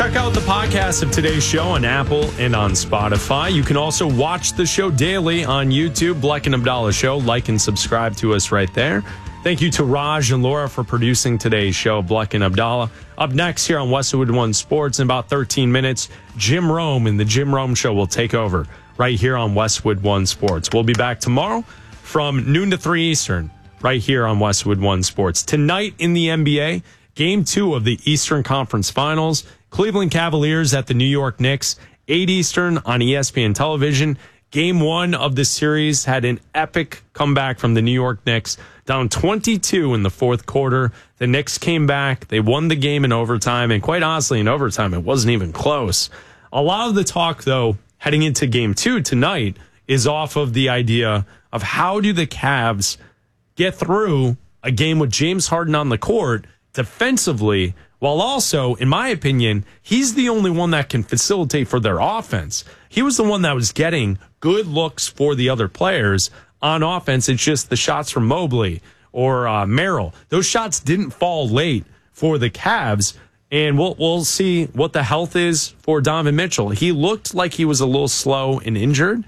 Check out the podcast of today's show on Apple and on Spotify. You can also watch the show daily on YouTube, Bleck and Abdallah Show. Like and subscribe to us right there. Thank you to Raj and Laura for producing today's show, Bleck and Abdallah. Up next here on Westwood One Sports in about 13 minutes, Jim Rome and the Jim Rome Show will take over right here on Westwood One Sports. We'll be back tomorrow from noon to 3 Eastern right here on Westwood One Sports. Tonight in the NBA, Game 2 of the Eastern Conference Finals, Cleveland Cavaliers at the New York Knicks, 8 Eastern on ESPN Television. Game 1 of the series had an epic comeback from the New York Knicks, down 22 in the fourth quarter. The Knicks came back. They won the game in overtime, and quite honestly, in overtime, it wasn't even close. A lot of the talk, though, heading into Game 2 tonight is off of the idea of how do the Cavs get through a game with James Harden on the court defensively, while also, in my opinion, he's the only one that can facilitate for their offense. He was the one that was getting good looks for the other players on offense. It's just the shots from Mobley or Merrill. Those shots didn't fall late for the Cavs, and we'll see what the health is for Donovan Mitchell. He looked like he was a little slow and injured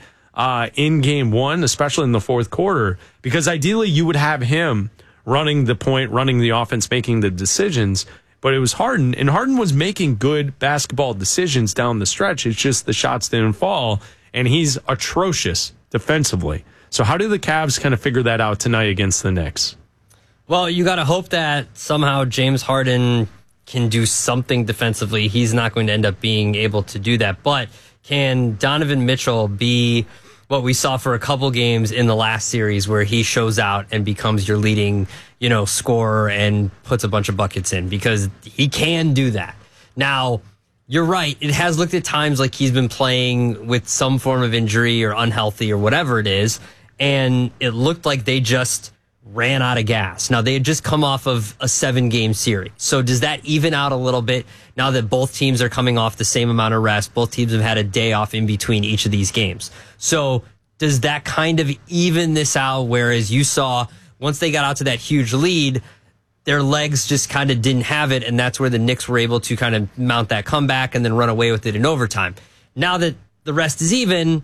in Game 1, especially in the fourth quarter, because ideally you would have him running the point, running the offense, making the decisions. But it was Harden, and Harden was making good basketball decisions down the stretch. It's just the shots didn't fall, and he's atrocious defensively. So how do the Cavs kind of figure that out tonight against the Knicks? Well, you got to hope that somehow James Harden can do something defensively. He's not going to end up being able to do that. But can Donovan Mitchell be what we saw for a couple games in the last series where he shows out and becomes your leading, scorer and puts a bunch of buckets in? Because he can do that. Now, you're right. It has looked at times like he's been playing with some form of injury or unhealthy or whatever it is. And it looked like they just ran out of gas. Now, they had just come off of a 7-game series. So does that even out a little bit now that both teams are coming off the same amount of rest? Both teams have had a day off in between each of these games. So does that kind of even this out, whereas you saw once they got out to that huge lead, their legs just kind of didn't have it, and that's where the Knicks were able to kind of mount that comeback and then run away with it in overtime. Now that the rest is even,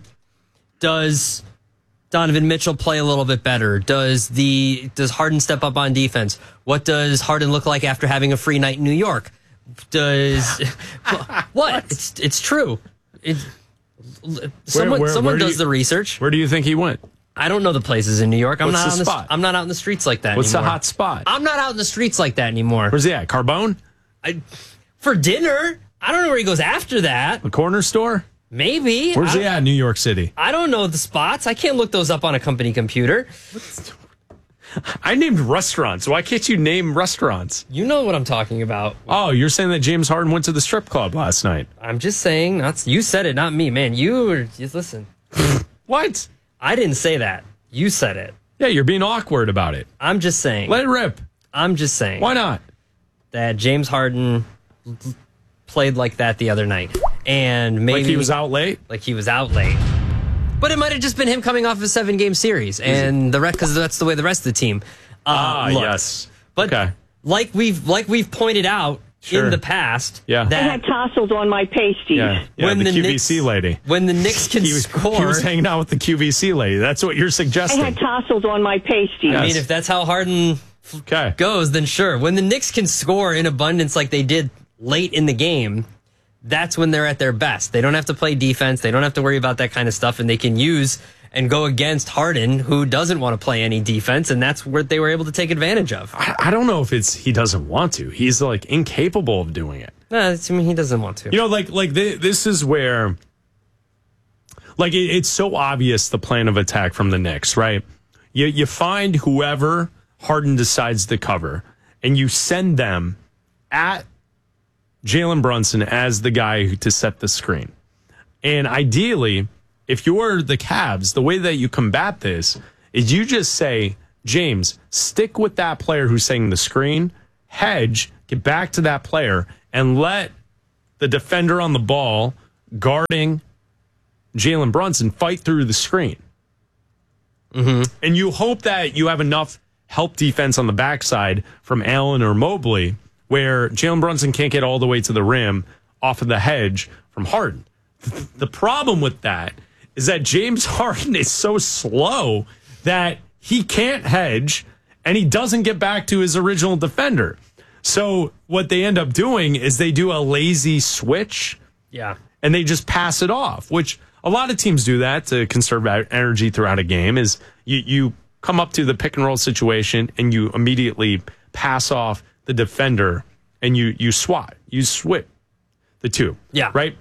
does Donovan Mitchell play a little bit better? Does Harden step up on defense? What does Harden look like after having a free night in New York? What? It's true. Someone does the research. Where do you think he went? I don't know the places in New York. I'm What's the spot? I'm not out in the streets like that What's anymore. the hot spot? I'm not out in the streets like that anymore. Where's he at? Carbone? For dinner? I don't know where he goes after that. The corner store? Maybe. Where's he at in New York City? I don't know the spots. I can't look those up on a company computer. I named restaurants. Why can't you name restaurants? You know what I'm talking about. Oh, you're saying that James Harden went to the strip club last night. I'm just saying. You said it, not me, man. Just listen. What? I didn't say that. You said it. Yeah, you're being awkward about it. I'm just saying. Let it rip. I'm just saying. Why not? That James Harden played like that the other night. And maybe like he was out late? Like he was out late. But it might have just been him coming off of a 7-game series. And the rest, because that's the way the rest of the team looked. Yes. But okay. like we've pointed out in the past, that I had tassels on my pasties. Yeah, when the QVC Knicks, lady. When the Knicks can score. He was hanging out with the QVC lady. That's what you're suggesting. I had tassels on my pasties. Yes. I mean, if that's how Harden goes, then sure. When the Knicks can score in abundance like they did late in the game, that's when they're at their best. They don't have to play defense. They don't have to worry about that kind of stuff, and they can use and go against Harden, who doesn't want to play any defense, and that's what they were able to take advantage of. I don't know if he doesn't want to. He's like incapable of doing it. I mean, he doesn't want to. This is where, it's so obvious the plan of attack from the Knicks, right? You find whoever Harden decides to cover, and you send them at Jalen Brunson as the guy to set the screen. And ideally, if you're the Cavs, the way that you combat this is you just say, James, stick with that player who's setting the screen, hedge, get back to that player, and let the defender on the ball guarding Jalen Brunson fight through the screen. Mm-hmm. And you hope that you have enough help defense on the backside from Allen or Mobley where Jalen Brunson can't get all the way to the rim off of the hedge from Harden. The problem with that is that James Harden is so slow that he can't hedge and he doesn't get back to his original defender. So what they end up doing is they do a lazy switch. Yeah. And they just pass it off, which a lot of teams do that to conserve energy throughout a game. Is you come up to the pick and roll situation and you immediately pass off the defender and you swap the two. Yeah. Right?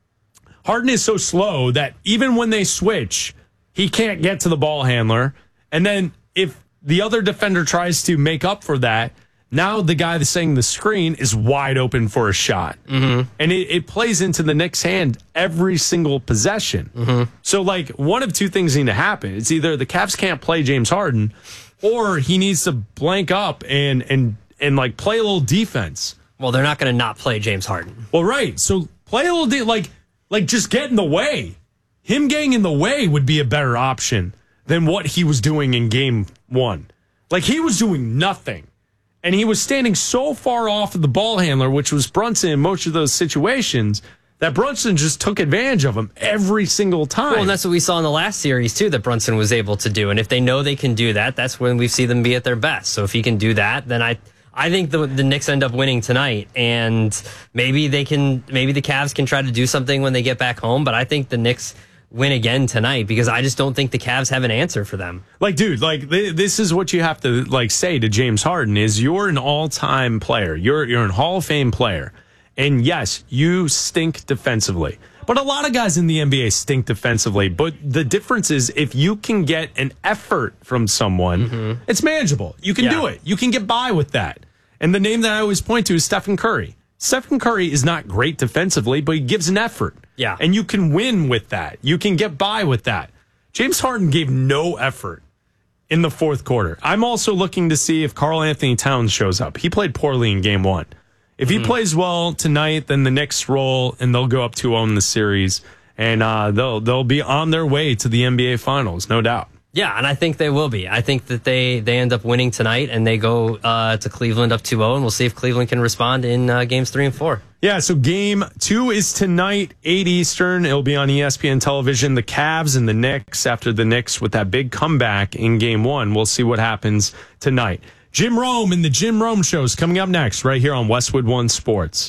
Harden is so slow that even when they switch, he can't get to the ball handler. And then if the other defender tries to make up for that, now the guy that's setting the screen is wide open for a shot. Mm-hmm. And it plays into the Knicks' hand every single possession. Mm-hmm. So, like, one of two things need to happen. It's either the Cavs can't play James Harden or he needs to blank up and like, play a little defense. Well, they're not going to not play James Harden. Well, right. So, play a little like, just get in the way. Him getting in the way would be a better option than what he was doing in game one. Like, he was doing nothing. And he was standing so far off of the ball handler, which was Brunson in most of those situations, that Brunson just took advantage of him every single time. Well, and that's what we saw in the last series, too, that Brunson was able to do. And if they know they can do that, that's when we see them be at their best. So if he can do that, then I think the Knicks end up winning tonight. And maybe the Cavs can try to do something when they get back home. But I think the Knicks win again tonight because I just don't think the Cavs have an answer for them. Like, dude, like this is what you have to like say to James Harden is you're an all-time player. You're an Hall of Fame player. And yes, you stink defensively. But a lot of guys in the NBA stink defensively. But the difference is if you can get an effort from someone, it's manageable. You can do it. You can get by with that. And the name that I always point to is Stephen Curry. Stephen Curry is not great defensively, but he gives an effort. Yeah. And you can win with that. You can get by with that. James Harden gave no effort in the fourth quarter. I'm also looking to see if Karl Anthony Towns shows up. He played poorly in game one. If he plays well tonight, then the Knicks roll and they'll go up 2-0 in the series. And they'll be on their way to the NBA Finals, no doubt. Yeah, and I think they will be. I think that they end up winning tonight and they go to Cleveland up 2-0, and we'll see if Cleveland can respond in games 3 and 4. Yeah, so game 2 is tonight, 8 Eastern. It'll be on ESPN television. The Cavs and the Knicks after the Knicks with that big comeback in game 1. We'll see what happens tonight. Jim Rome and the Jim Rome Show is coming up next right here on Westwood One Sports.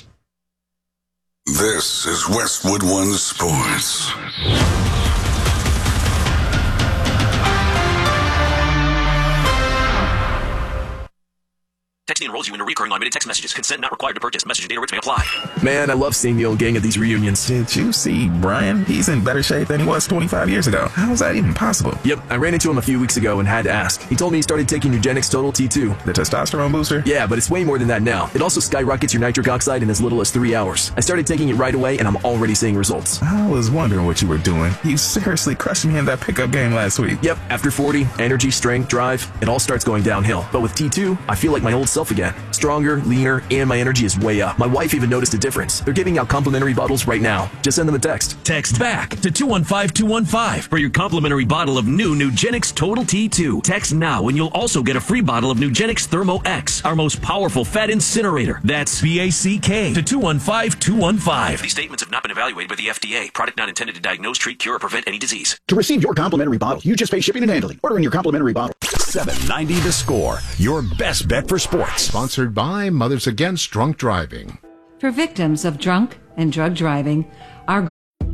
This is Westwood One Sports. Texting enrolls you into recurring automated text messages. Consent not required to purchase. Message and data rates may apply. Man, I love seeing the old gang at these reunions. Did you see Brian? He's in better shape than he was 25 years ago. How is that even possible? Yep, I ran into him a few weeks ago and had to ask. He told me he started taking Nugenix Total T2. The testosterone booster? Yeah, but it's way more than that now. It also skyrockets your nitric oxide in as little as 3 hours. I started taking it right away and I'm already seeing results. I was wondering what you were doing. You seriously crushed me in that pickup game last week. Yep, after 40, energy, strength, drive, it all starts going downhill. But with T2, I feel like my old self again. Stronger, leaner, and my energy is way up. My wife even noticed a difference. They're giving out complimentary bottles right now. Just send them a text. Text BACK to 215-215 for your complimentary bottle of new Nugenix Total T2. Text now and you'll also get a free bottle of Nugenix Thermo X, our most powerful fat incinerator. That's BACK to 215-215. These statements have not been evaluated by the FDA. Product not intended to diagnose, treat, cure, or prevent any disease. To receive your complimentary bottle, you just pay shipping and handling. Order in your complimentary bottle. 790 The Score, your best bet for sports. Sponsored by Mothers Against Drunk Driving. For victims of drunk and drug driving, our...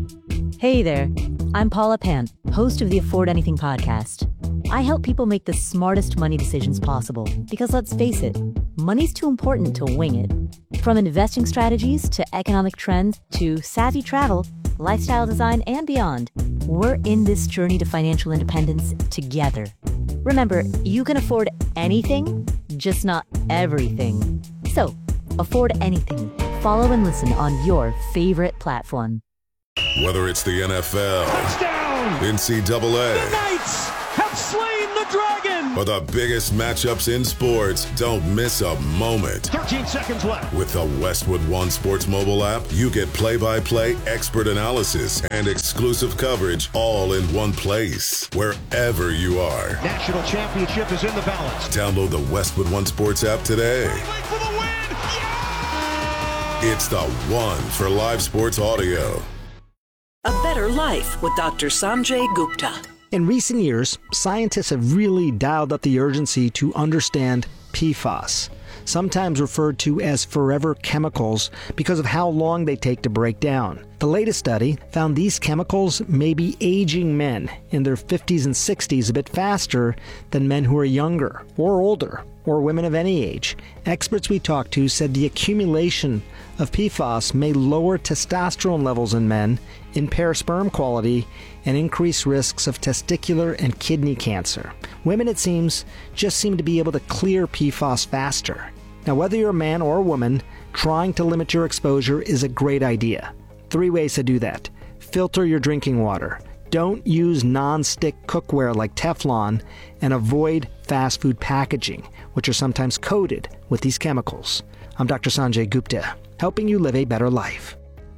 Hey there, I'm Paula Pan, host of the Afford Anything podcast. I help people make the smartest money decisions possible because let's face it, money's too important to wing it. From investing strategies to economic trends to savvy travel, lifestyle design, and beyond, we're in this journey to financial independence together. Remember, you can afford anything, just not everything. So, afford anything. Follow and listen on your favorite platform. Whether it's the NFL, touchdown, NCAA, the Knights have slain the dragon, or the biggest matchups in sports, don't miss a moment. 13 seconds left. With the Westwood One Sports mobile app, you get play-by-play expert analysis and exclusive coverage all in one place, wherever you are. National championship is in the balance. Download the Westwood One Sports app today. Wait for the win! Yeah! It's the one for live sports audio. A Better Life with Dr. Sanjay Gupta. In recent years, scientists have really dialed up the urgency to understand PFAS, sometimes referred to as forever chemicals because of how long they take to break down. The latest study found these chemicals may be aging men in their 50s and 60s a bit faster than men who are younger or older, or women of any age. Experts we talked to said the accumulation of PFAS may lower testosterone levels in men, impair sperm quality, and increase risks of testicular and kidney cancer. Women, it seems, just seem to be able to clear PFAS faster. Now, whether you're a man or a woman, trying to limit your exposure is a great idea. 3 ways to do that. Filter your drinking water. Don't use non-stick cookware like Teflon, and avoid fast food packaging, which are sometimes coated with these chemicals. I'm Dr. Sanjay Gupta, helping you live a better life.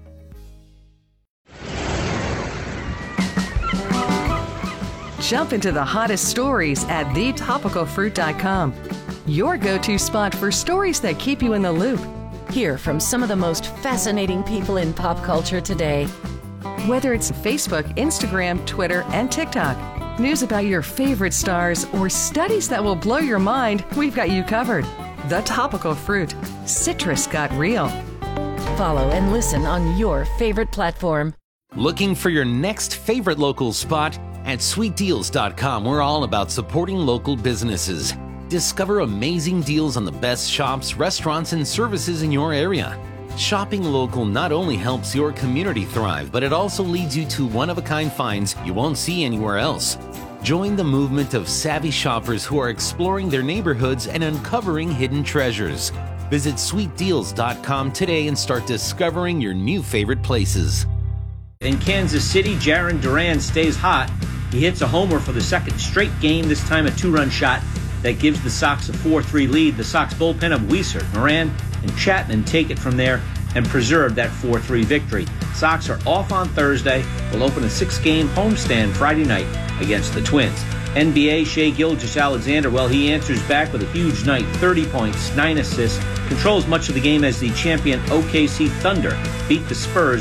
Jump into the hottest stories at thetopicalfruit.com. Your go-to spot for stories that keep you in the loop. Hear from some of the most fascinating people in pop culture today. Whether it's Facebook, Instagram, Twitter, and TikTok, news about your favorite stars, or studies that will blow your mind, we've got you covered. The Topical Fruit. Citrus got real. Follow and listen on your favorite platform. Looking for your next favorite local spot? At sweetdeals.com, we're all about supporting local businesses. Discover amazing deals on the best shops, restaurants, and services in your area. Shopping local not only helps your community thrive, but it also leads you to one-of-a-kind finds you won't see anywhere else. Join the movement of savvy shoppers who are exploring their neighborhoods and uncovering hidden treasures. Visit sweetdeals.com today and start discovering your new favorite places. In Kansas City, Jarren Duran stays hot. He hits a homer for the second straight game, this time a 2-run shot that gives the Sox a 4-3 lead. The Sox bullpen of Weissert, Moran, and Chapman take it from there and preserve that 4-3 victory. Sox are off on Thursday. Will open a 6-game homestand Friday night against the Twins. NBA, Shai Gilgeous-Alexander, well, he answers back with a huge night, 30 points, 9 assists, controls much of the game as the champion OKC Thunder beat the Spurs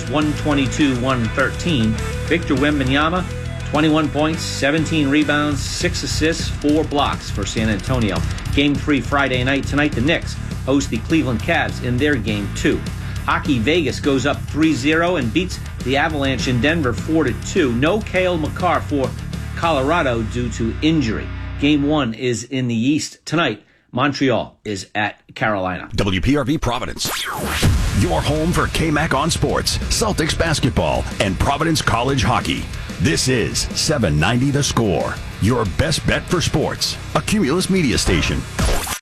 122-113. Victor Wembanyama, 21 points, 17 rebounds, 6 assists, 4 blocks for San Antonio. Game 3 Friday night. Tonight, the Knicks host the Cleveland Cavs in their Game 2. Hockey, Vegas goes up 3-0 and beats the Avalanche in Denver 4-2. No Cale Makar for Colorado due to injury. Game 1 is in the East. Tonight, Montreal is at Carolina. WPRV Providence. Your home for KMAC on sports, Celtics basketball, and Providence College hockey. This is 790 The Score, your best bet for sports. A Cumulus media station.